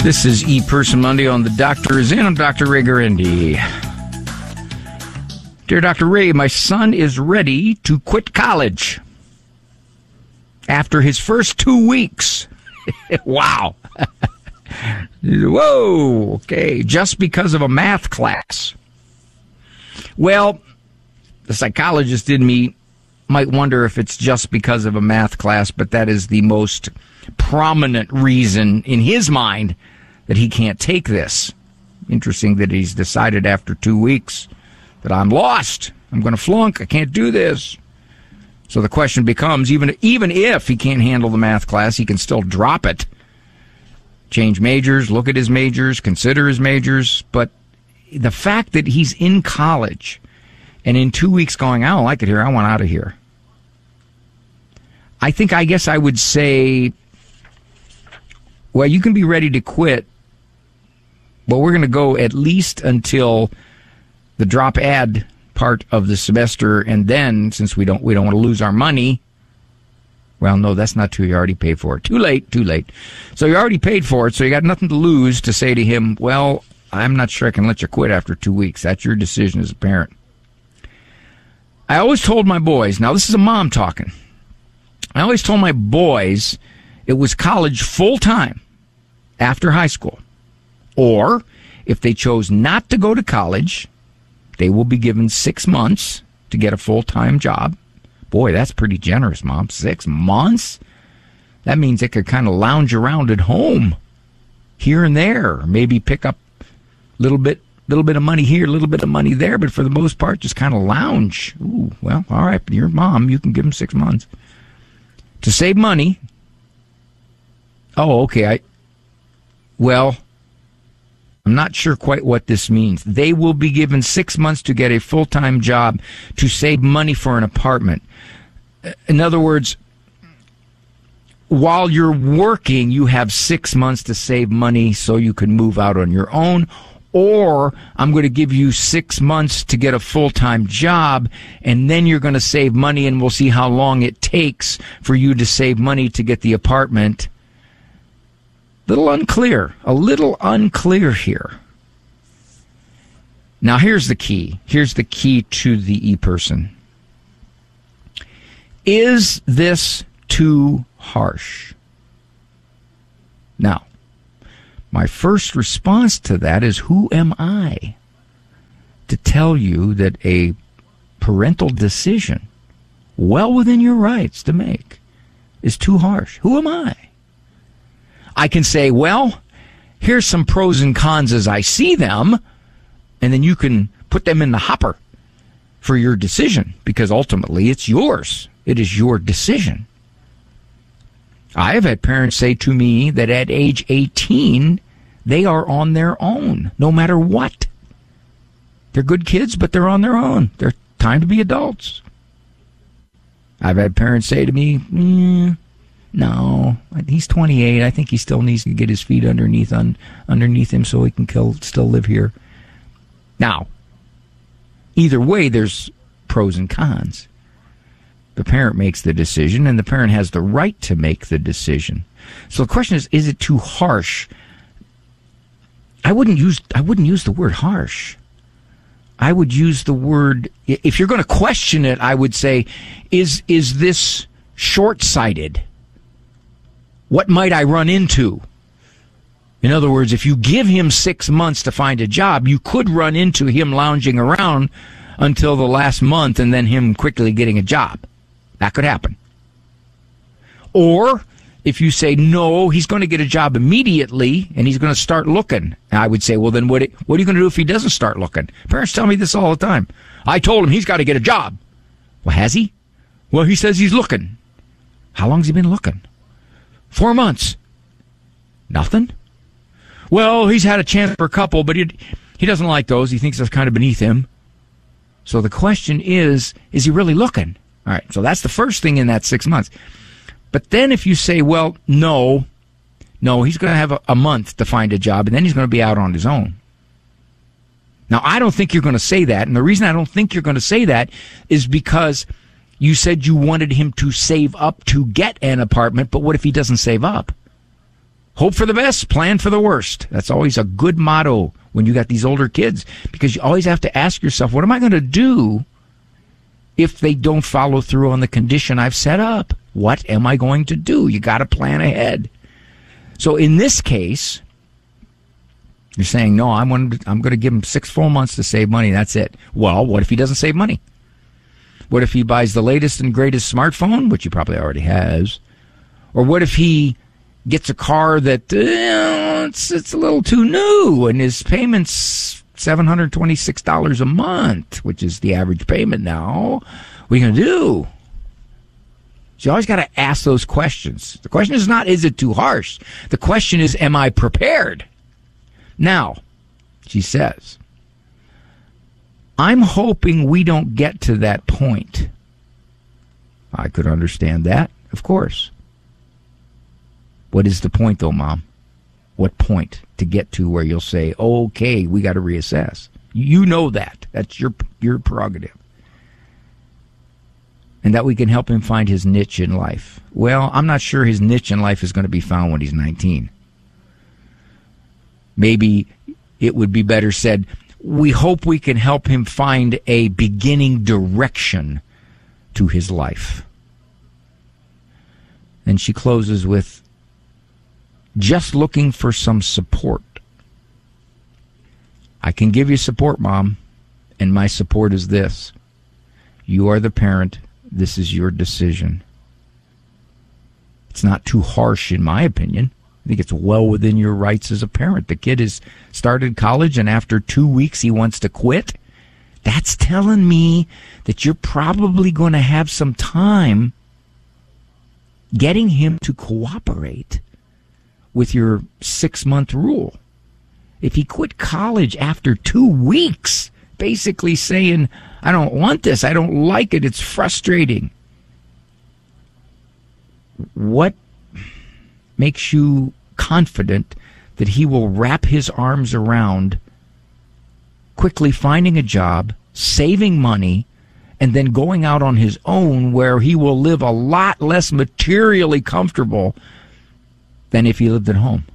This is E-Person Monday on The Doctor Is In. I'm Dr. Ray Guarendi. Dear Dr. Ray, my son is ready to quit college after his first 2 weeks. Wow. Whoa. Okay. Just because of a math class. Well, the psychologist in me might wonder if it's just because of a math class, but that is the most prominent reason in his mind that he can't take this. Interesting that he's decided after 2 weeks that I'm lost. I'm going to flunk. I can't do this. So the question becomes, even if he can't handle the math class, he can still drop it. Change majors, look at his majors, consider his majors. But the fact that he's in college and in 2 weeks going, I don't like it here, I want out of here. I guess I would say, well, you can be ready to quit, but we're going to go at least until the drop ad part of the semester, and then, since we don't want to lose our money, well, no, that's not true. You already paid for it. Too late. So you already paid for it, so you got nothing to lose to say to him, well, I'm not sure I can let you quit after 2 weeks. That's your decision as a parent. I always told my boys, now this is a mom talking, I always told my boys it was college full-time after high school. Or, if they chose not to go to college, they will be given 6 months to get a full-time job. Boy, that's pretty generous, Mom. 6 months? That means they could kind of lounge around at home, here and there. Maybe pick up a little bit of money here, a little bit of money there, but for the most part, just kind of lounge. Ooh, well, all right, you're mom. You can give them 6 months. To save money. Oh, okay. I'm not sure quite what this means. They will be given 6 months to get a full-time job to save money for an apartment. In other words, while you're working, you have 6 months to save money so you can move out on your own. Or I'm going to give you 6 months to get a full-time job, and then you're going to save money, and we'll see how long it takes for you to save money to get the apartment. A little unclear here. Now, here's the key. Here's the key to the E-Person. Is this too harsh? Now, my first response to that is, who am I to tell you that a parental decision, well within your rights to make, is too harsh? Who am I? I can say, well, here's some pros and cons as I see them, and then you can put them in the hopper for your decision, because ultimately it's yours. It is your decision. I have had parents say to me that at age 18, they are on their own, no matter what. They're good kids, but they're on their own. They're time to be adults. I've had parents say to me, no, he's 28. I think he still needs to get his feet underneath him so he can still live here. Now, either way, there's pros and cons. The parent makes the decision, and the parent has the right to make the decision. So the question is it too harsh? I wouldn't use the word harsh. I would use the word, if you're going to question it, I would say, is this short-sighted? What might I run into? In other words, if you give him 6 months to find a job, you could run into him lounging around until the last month and then him quickly getting a job. That could happen. Or if you say, no, he's going to get a job immediately and he's going to start looking, I would say, well, then what are you going to do if he doesn't start looking? Parents tell me this all the time. I told him he's got to get a job. Well, has he? Well, he says he's looking. How long's he been looking? 4 months. Nothing? Well, he's had a chance for a couple, but he doesn't like those. He thinks that's kind of beneath him. So the question is he really looking? All right, so that's the first thing in that 6 months. But then if you say, well, no, he's going to have a month to find a job, and then he's going to be out on his own. Now, I don't think you're going to say that, and the reason I don't think you're going to say that is because you said you wanted him to save up to get an apartment, but what if he doesn't save up? Hope for the best, plan for the worst. That's always a good motto when you got these older kids, because you always have to ask yourself, what am I going to do if they don't follow through on the condition I've set up? What am I going to do? You got to plan ahead. So in this case, you're saying, no, I'm going to give him 6 full months to save money. That's it. Well, what if he doesn't save money? What if he buys the latest and greatest smartphone, which he probably already has? Or what if he gets a car that it's a little too new and his payment's $726 a month, which is the average payment now? What are you going to do? So you always got to ask those questions. The question is not, is it too harsh? The question is, am I prepared? Now, she says, I'm hoping we don't get to that point. I could understand that, of course. What is the point, though, Mom? What point to get to where you'll say, okay, we got to reassess? You know that. That's your prerogative. And that we can help him find his niche in life. Well, I'm not sure his niche in life is going to be found when he's 19. Maybe it would be better said, we hope we can help him find a beginning direction to his life. And she closes with, just looking for some support. I can give you support, Mom, and my support is this. You are the parent. This is your decision. It's not too harsh, in my opinion. I think it's well within your rights as a parent. The kid has started college, and after 2 weeks he wants to quit. That's telling me that you're probably going to have some time getting him to cooperate with your 6-month rule. If he quit college after 2 weeks, basically saying, I don't want this, I don't like it, it's frustrating. What makes you confident that he will wrap his arms around quickly finding a job, saving money, and then going out on his own where he will live a lot less materially comfortable than if he lived at home?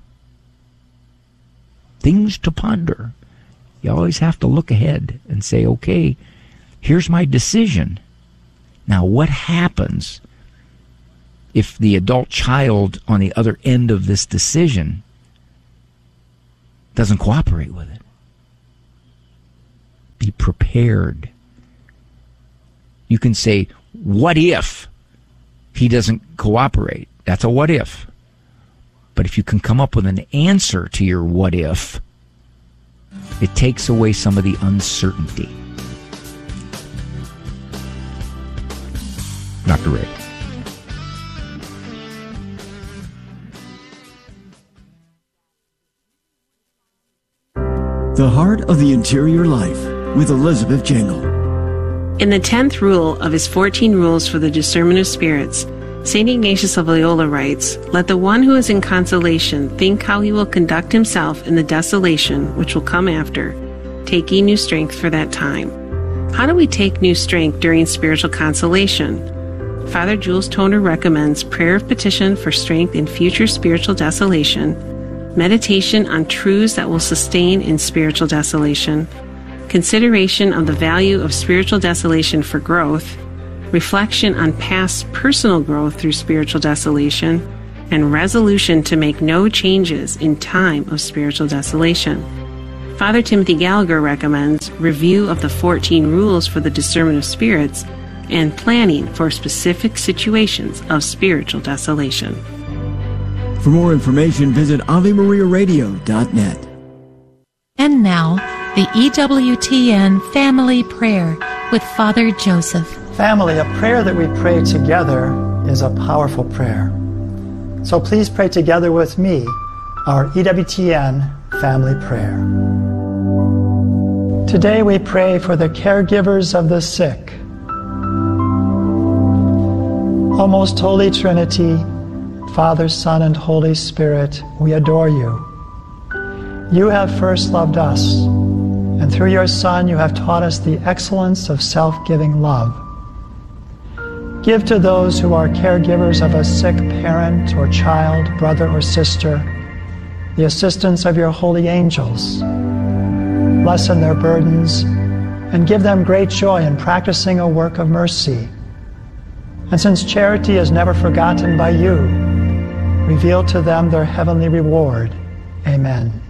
Things to ponder. You always have to look ahead and say, okay, here's my decision. Now, what happens if the adult child on the other end of this decision doesn't cooperate with it? Be prepared. You can say, what if he doesn't cooperate? That's a what if. But if you can come up with an answer to your what if, it takes away some of the uncertainty. Dr. Ray. The Heart of the Interior Life with Elizabeth Jangle. In the 10th rule of his 14 rules for the discernment of spirits, St. Ignatius of Loyola writes, let the one who is in consolation think how he will conduct himself in the desolation which will come after, taking new strength for that time. How do we take new strength during spiritual consolation? Father Jules Toner recommends prayer of petition for strength in future spiritual desolation, meditation on truths that will sustain in spiritual desolation, consideration of the value of spiritual desolation for growth, reflection on past personal growth through spiritual desolation, and resolution to make no changes in time of spiritual desolation. Father Timothy Gallagher recommends review of the 14 rules for the discernment of spirits and planning for specific situations of spiritual desolation. For more information, visit AveMariaRadio.net. And now, the EWTN Family Prayer with Father Joseph. Family, a prayer that we pray together is a powerful prayer. So please pray together with me our EWTN Family Prayer. Today we pray for the caregivers of the sick. O most Holy Trinity, Father, Son, and Holy Spirit, we adore you. You have first loved us, and through your Son you have taught us the excellence of self-giving love. Give to those who are caregivers of a sick parent or child, brother or sister, the assistance of your holy angels. Lessen their burdens and give them great joy in practicing a work of mercy. And since charity is never forgotten by you, reveal to them their heavenly reward. Amen.